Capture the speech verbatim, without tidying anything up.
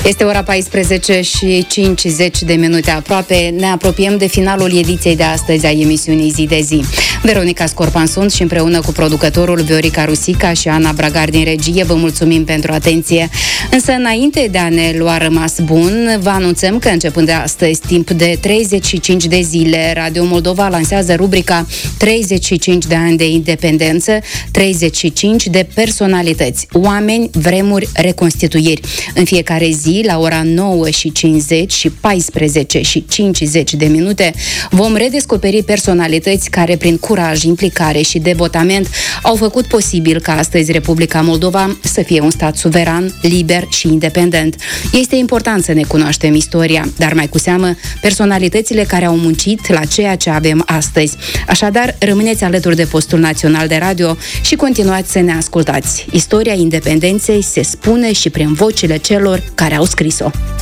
Este ora paisprezece și cincizeci de minute aproape. Ne apropiem de finalul ediției de astăzi a emisiunii Zi de Zi. Veronica Scorpan sunt și împreună cu producătorul Viorica Rusica și Ana Bragar din regie vă mulțumim pentru atenție. Însă înainte de a ne lua rămas bun, vă anunțăm că începând de astăzi, timp de treizeci și cinci de zile, Radio Moldova lansează rubrica treizeci și cinci de ani de independență, treizeci și cinci de personalități, oameni, vremuri, reconstituiri. În fiecare zi, la ora nouă și cincizeci și paisprezece și cincizeci de minute, vom redescoperi personalități care, prin curaj, implicare și devotament, au făcut posibil ca astăzi Republica Moldova să fie un stat suveran, liber și independent. Este important să ne cunoaștem istoria, dar mai cu seamă personalitățile care au muncit la ceea ce avem astăzi. Așadar, rămâneți alături de postul național de radio și continuați să ne ascultați. Istoria independenței se spune și prin vocile celor care au scris-o.